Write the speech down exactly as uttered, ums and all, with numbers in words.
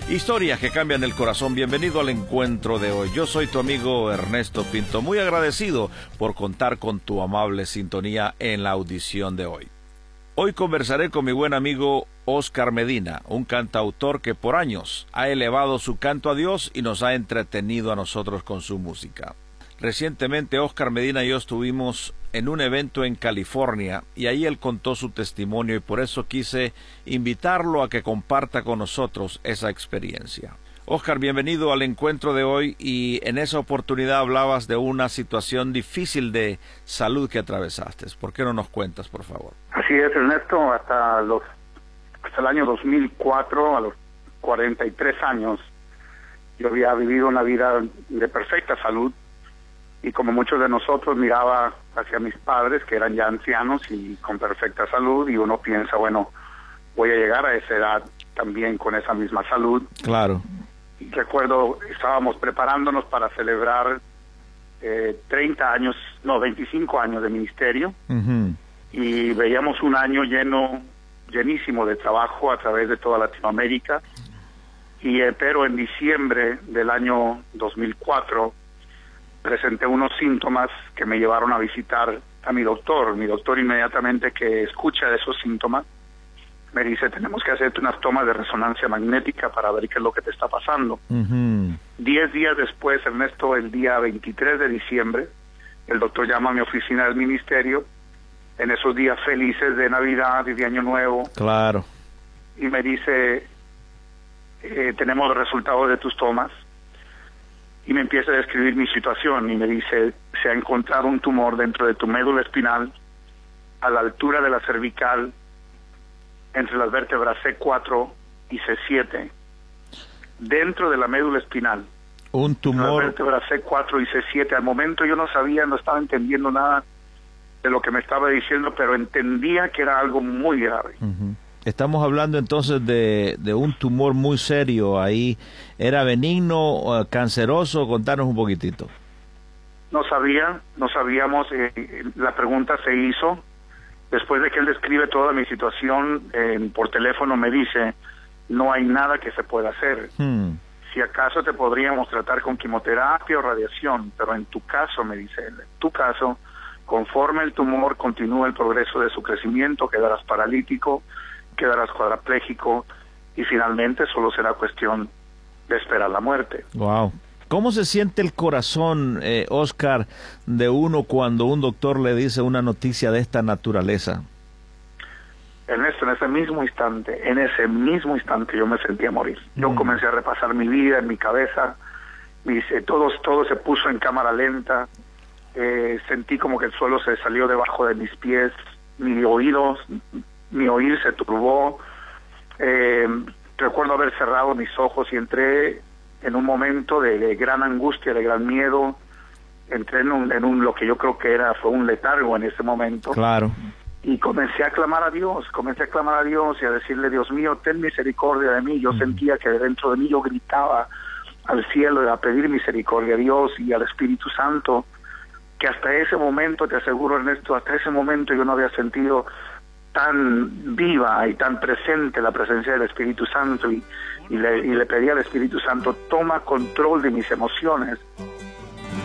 Historias que cambian el corazón. Bienvenido al encuentro de hoy. Yo soy tu amigo Ernesto Pinto, muy agradecido por contar con tu amable sintonía en la audición de hoy. Hoy conversaré con mi buen amigo Oscar Medina, un cantautor que por años ha elevado su canto a Dios y nos ha entretenido a nosotros con su música. Recientemente Oscar Medina y yo estuvimos en un evento en California y ahí él contó su testimonio y por eso quise invitarlo a que comparta con nosotros esa experiencia. Oscar, bienvenido al encuentro de hoy y en esa oportunidad hablabas de una situación difícil de salud que atravesaste. ¿Por qué no nos cuentas, por favor? Así es, Ernesto, hasta los hasta el año dos mil cuatro, a los cuarenta y tres años, yo había vivido una vida de perfecta salud. Y como muchos de nosotros miraba hacia mis padres, que eran ya ancianos y con perfecta salud, y uno piensa, bueno, voy a llegar a esa edad también con esa misma salud. Claro. Y recuerdo, estábamos preparándonos para celebrar eh, treinta años, no, veinticinco años de ministerio, uh-huh. Y veíamos un año lleno, llenísimo de trabajo a través de toda Latinoamérica, y eh, pero en diciembre del año dos mil cuatro, presenté unos síntomas que me llevaron a visitar a mi doctor. Mi doctor inmediatamente que escucha esos síntomas, me dice, tenemos que hacerte unas tomas de resonancia magnética para ver qué es lo que te está pasando. Uh-huh. Diez días después, Ernesto, el día veintitrés de diciembre, el doctor llama a mi oficina del ministerio, en esos días felices de Navidad y de Año Nuevo. Claro. Y me dice, eh, tenemos los resultados de tus tomas. Y me empieza a describir mi situación y me dice, se ha encontrado un tumor dentro de tu médula espinal, a la altura de la cervical, entre las vértebras C cuatro y C siete, dentro de la médula espinal. Un tumor. Las vértebras C cuatro y C siete. Al momento yo no sabía, no estaba entendiendo nada de lo que me estaba diciendo, pero entendía que era algo muy grave. Uh-huh. Estamos hablando entonces de, de un tumor muy serio ahí. ¿Era benigno, canceroso? Contanos un poquitito. No sabía, no sabíamos. Eh, la pregunta se hizo. Después de que él describe toda mi situación, eh, por teléfono me dice, no hay nada que se pueda hacer. Hmm. Si acaso te podríamos tratar con quimioterapia o radiación, pero en tu caso, me dice él, en tu caso, conforme el tumor continúe el progreso de su crecimiento, quedarás paralítico, quedarás cuadrapléjico y finalmente solo será cuestión de esperar la muerte. Wow. ¿Cómo se siente el corazón, eh, Oscar, de uno cuando un doctor le dice una noticia de esta naturaleza? Ernesto, en ese mismo instante, en ese mismo instante yo me sentía morir. Yo mm. comencé a repasar mi vida en mi cabeza, mis, eh, todo, todo se puso en cámara lenta, eh, sentí como que el suelo se salió debajo de mis pies, mis oídos, mi oír se turbó, eh, recuerdo haber cerrado mis ojos y entré en un momento de, de gran angustia, de gran miedo, entré en un, en un lo que yo creo que era fue un letargo en ese momento. Claro. Y comencé a clamar a Dios, comencé a clamar a Dios y a decirle, Dios mío, ten misericordia de mí. Yo uh-huh. sentía que dentro de mí yo gritaba al cielo a pedir misericordia a Dios y al Espíritu Santo, que hasta ese momento, te aseguro, Ernesto, hasta ese momento yo no había sentido tan viva y tan presente la presencia del Espíritu Santo y, y, le, y le pedí al Espíritu Santo, toma control de mis emociones,